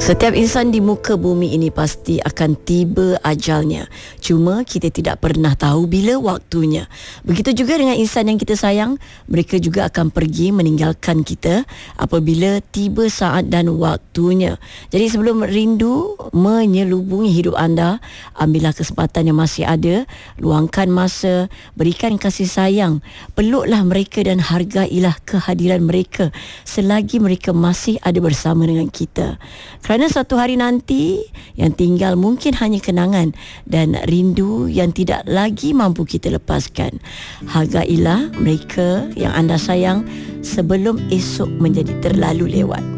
Setiap insan di muka bumi ini pasti akan tiba ajalnya. Cuma kita tidak pernah tahu bila waktunya. Begitu juga dengan insan yang kita sayang, mereka juga akan pergi meninggalkan kita apabila tiba saat dan waktunya. Jadi sebelum rindu menyelubungi hidup anda, ambillah kesempatan yang masih ada, luangkan masa, berikan kasih sayang, peluklah mereka dan hargailah kehadiran mereka selagi mereka masih ada bersama dengan kita. Kerana satu hari nanti yang tinggal mungkin hanya kenangan dan rindu yang tidak lagi mampu kita lepaskan. Hargailah mereka yang anda sayang sebelum esok menjadi terlalu lewat.